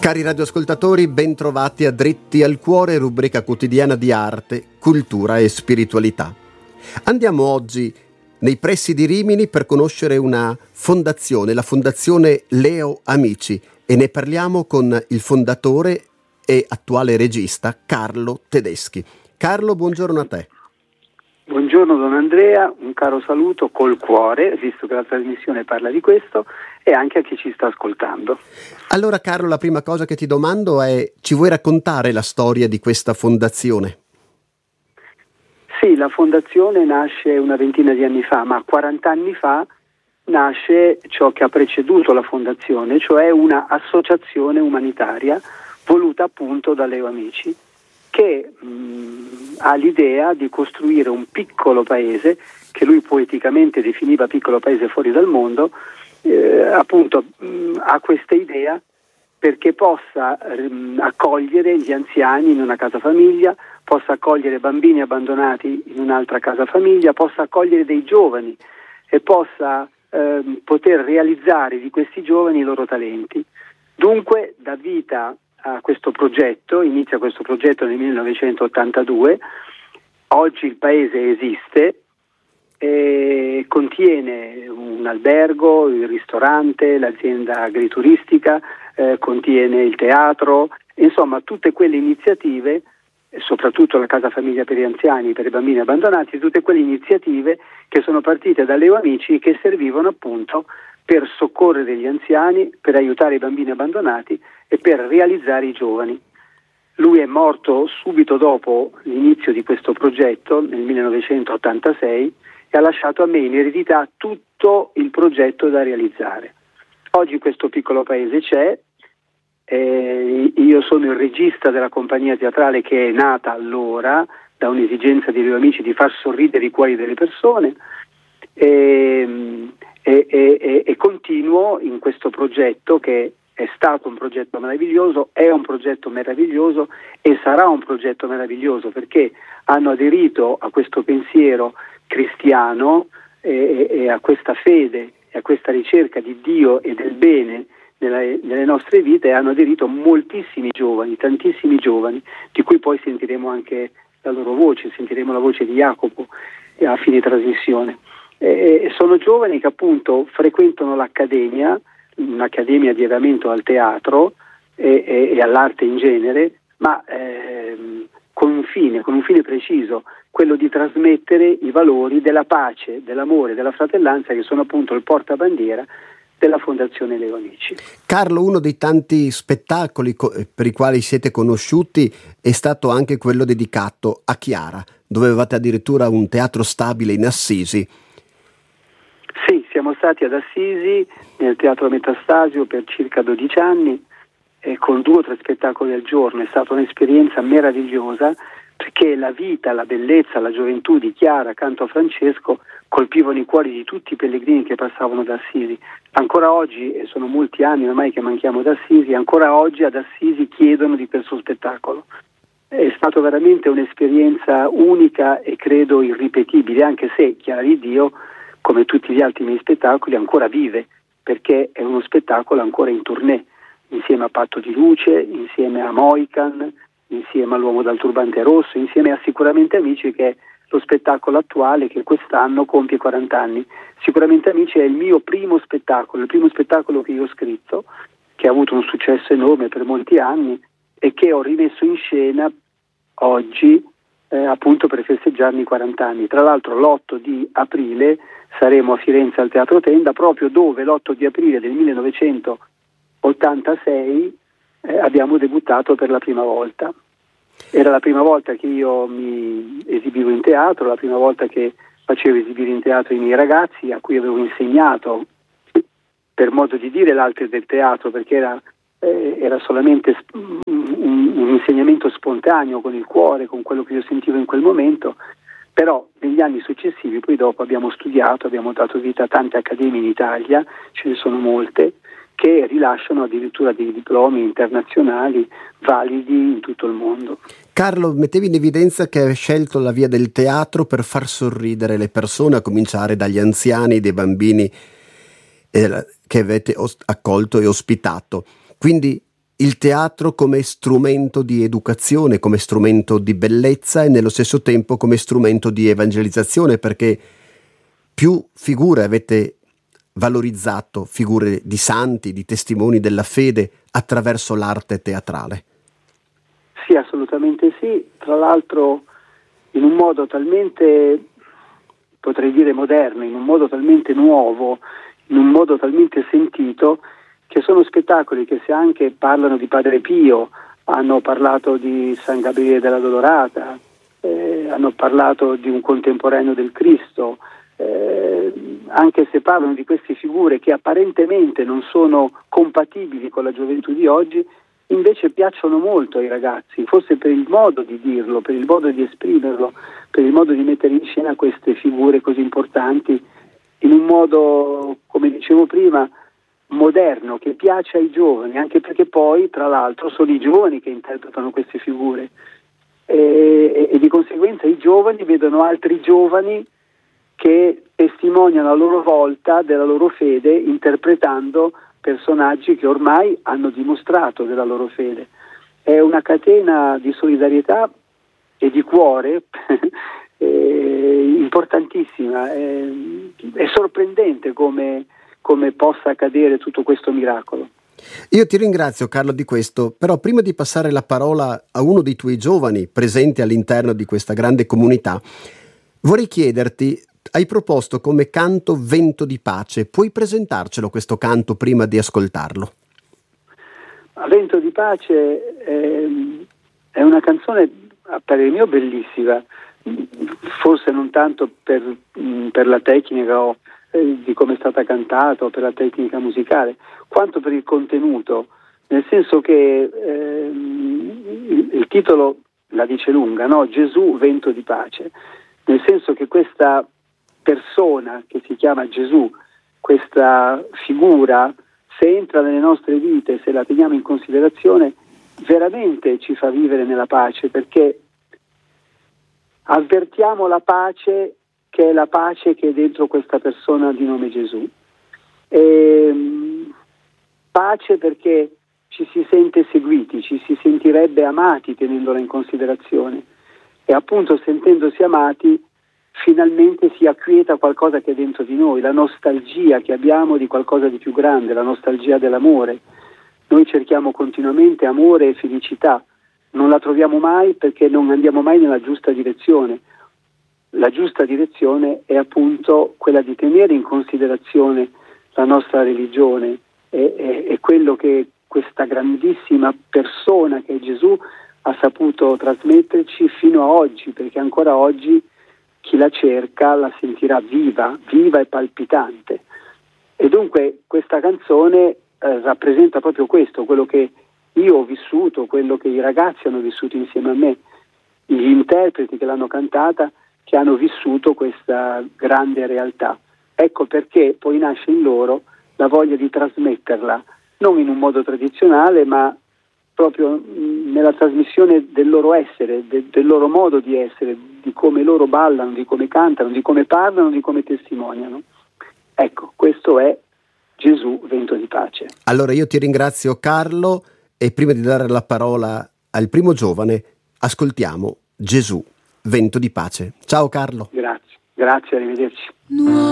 Cari radioascoltatori, ben trovati a Dritti al Cuore, rubrica quotidiana di arte, cultura e spiritualità. Andiamo oggi nei pressi di Rimini per conoscere una fondazione, la Fondazione Leo Amici, e ne parliamo con il fondatore e attuale regista Carlo Tedeschi. Carlo, buongiorno a te. Buongiorno Don Andrea, un caro saluto col cuore, visto che la trasmissione parla di questo, e anche a chi ci sta ascoltando. Allora Carlo, la prima cosa che ti domando è: ci vuoi raccontare la storia di questa fondazione? Sì, la fondazione nasce una ventina di anni fa, ma 40 anni fa nasce ciò che ha preceduto la fondazione, cioè una associazione umanitaria voluta appunto da Leo Amici, che ha l'idea di costruire un piccolo paese, che lui poeticamente definiva piccolo paese fuori dal mondo, ha questa idea perché possa accogliere gli anziani in una casa famiglia, possa accogliere bambini abbandonati in un'altra casa famiglia, possa accogliere dei giovani e possa poter realizzare di questi giovani i loro talenti. Dunque dà vita a questo progetto, inizia questo progetto nel 1982, oggi il paese esiste, contiene un albergo, il ristorante, l'azienda agrituristica, contiene il teatro, insomma tutte quelle iniziative, soprattutto la casa famiglia per gli anziani, per i bambini abbandonati, tutte quelle iniziative che sono partite da Leo Amici, che servivano appunto per soccorrere gli anziani, per aiutare i bambini abbandonati e per realizzare i giovani. Lui è morto subito dopo l'inizio di questo progetto, nel 1986, e ha lasciato a me in eredità tutto il progetto da realizzare. Oggi questo piccolo paese c'è, io sono il regista della compagnia teatrale che è nata allora da un'esigenza di Leo Amici di far sorridere i cuori delle persone, e continuo in questo progetto che è stato un progetto meraviglioso, è un progetto meraviglioso e sarà un progetto meraviglioso, perché hanno aderito a questo pensiero cristiano e a questa fede e a questa ricerca di Dio e del bene nelle nostre vite, e hanno aderito moltissimi giovani, tantissimi giovani, di cui poi sentiremo anche la loro voce, sentiremo la voce di Jacopo a fine trasmissione. Sono giovani che appunto frequentano l'accademia, un'accademia di avviamento al teatro e all'arte in genere, ma con un fine preciso, quello di trasmettere i valori della pace, dell'amore, della fratellanza, che sono appunto il portabandiera della Fondazione Leo Amici. Carlo, uno dei tanti spettacoli per i quali siete conosciuti è stato anche quello dedicato a Chiara, dove avevate addirittura un teatro stabile in Assisi. Sì, siamo stati ad Assisi, nel Teatro Metastasio, per circa 12 anni, con 2 o 3 spettacoli al giorno. È stata un'esperienza meravigliosa, perché la vita, la bellezza, la gioventù di Chiara accanto a Francesco colpivano i cuori di tutti i pellegrini che passavano da Assisi. Ancora oggi, e sono molti anni ormai che manchiamo ad Assisi, ancora oggi ad Assisi chiedono di questo spettacolo. È stata veramente un'esperienza unica e credo irripetibile, anche se Chiara di Dio, come tutti gli altri miei spettacoli, ancora vive, perché è uno spettacolo ancora in tournée, insieme a Patto di Luce, insieme a Moican, insieme all'Uomo dal Turbante Rosso, insieme a Sicuramente Amici, che è lo spettacolo attuale che quest'anno compie 40 anni. Sicuramente Amici è il mio primo spettacolo, il primo spettacolo che io ho scritto, che ha avuto un successo enorme per molti anni e che ho rimesso in scena oggi, appunto per festeggiarne i 40 anni. Tra l'altro l'8 di aprile saremo a Firenze al Teatro Tenda, proprio dove l'8 di aprile del 1986 abbiamo debuttato per la prima volta. Era la prima volta che io mi esibivo in teatro, la prima volta che facevo esibire in teatro i miei ragazzi, a cui avevo insegnato, per modo di dire, l'arte del teatro, perché era solamente un insegnamento spontaneo, con il cuore, con quello che io sentivo in quel momento. Però negli anni successivi, poi dopo, abbiamo studiato, abbiamo dato vita a tante accademie in Italia, ce ne sono molte, che rilasciano addirittura dei diplomi internazionali validi in tutto il mondo. Carlo, mettevi in evidenza che hai scelto la via del teatro per far sorridere le persone, a cominciare dagli anziani, dei bambini che avete accolto e ospitato. Quindi il teatro come strumento di educazione, come strumento di bellezza e nello stesso tempo come strumento di evangelizzazione, perché più figure avete valorizzato, figure di santi, di testimoni della fede attraverso l'arte teatrale. Sì, assolutamente sì, tra l'altro in un modo talmente, potrei dire moderno, in un modo talmente nuovo, in un modo talmente sentito, che sono spettacoli che se anche parlano di Padre Pio, hanno parlato di San Gabriele della Dolorata, hanno parlato di un contemporaneo del Cristo, anche se parlano di queste figure che apparentemente non sono compatibili con la gioventù di oggi, invece piacciono molto ai ragazzi, forse per il modo di dirlo, per il modo di esprimerlo, per il modo di mettere in scena queste figure così importanti in un modo, come dicevo prima, moderno, che piace ai giovani, anche perché poi, tra l'altro, sono i giovani che interpretano queste figure e di conseguenza i giovani vedono altri giovani che testimoniano a loro volta della loro fede interpretando personaggi che ormai hanno dimostrato della loro fede. È una catena di solidarietà e di cuore importantissima, è sorprendente come possa accadere tutto questo miracolo. Io ti ringrazio, Carlo, di questo, però prima di passare la parola a uno dei tuoi giovani presenti all'interno di questa grande comunità, vorrei chiederti, hai proposto come canto Vento di Pace, puoi presentarcelo questo canto prima di ascoltarlo? Vento di Pace è una canzone a parere mio bellissima, forse non tanto per la tecnica di come è stata cantata o per la tecnica musicale, quanto per il contenuto, nel senso che il titolo la dice lunga, no? Gesù, vento di pace, nel senso che questa persona che si chiama Gesù, questa figura, se entra nelle nostre vite, se la teniamo in considerazione, veramente ci fa vivere nella pace, perché avvertiamo la pace che è la pace che è dentro questa persona di nome Gesù. Pace perché ci si sente seguiti, ci si sentirebbe amati tenendola in considerazione e appunto sentendosi amati finalmente si acquieta qualcosa che è dentro di noi, la nostalgia che abbiamo di qualcosa di più grande, la nostalgia dell'amore. Noi cerchiamo continuamente amore e felicità, non la troviamo mai perché non andiamo mai nella giusta direzione. La giusta direzione è appunto quella di tenere in considerazione la nostra religione e quello che questa grandissima persona che è Gesù ha saputo trasmetterci fino a oggi, perché ancora oggi chi la cerca la sentirà viva e palpitante. E dunque questa canzone rappresenta proprio questo, quello che io ho vissuto, quello che i ragazzi hanno vissuto insieme a me, gli interpreti che l'hanno cantata, che hanno vissuto questa grande realtà. Ecco perché poi nasce in loro la voglia di trasmetterla, non in un modo tradizionale, ma proprio nella trasmissione del loro essere, del loro modo di essere, di come loro ballano, di come cantano, di come parlano, di come testimoniano. Ecco, questo è Gesù, vento di pace. Allora io ti ringrazio, Carlo, e prima di dare la parola al primo giovane, ascoltiamo Gesù, vento di pace. Ciao Carlo. Grazie, arrivederci.